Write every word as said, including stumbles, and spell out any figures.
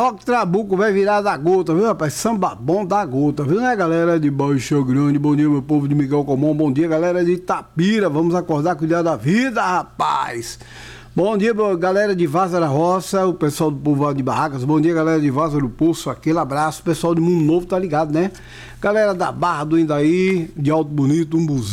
Rock Trabuco vai virar da gota, viu, rapaz? Samba bom da gota, viu, né, galera de Baixa Grande? Bom dia, meu povo de Miguel Comum. Bom dia, galera de Itapira. Vamos acordar, cuidar da vida, rapaz. Bom dia, galera de Vaza da Roça, o pessoal do povoado de Barracas. Bom dia, galera de Vaza do Poço. Aquele abraço. O pessoal do Mundo Novo tá ligado, né? Galera da Barra do Indaí, de Alto Bonito, um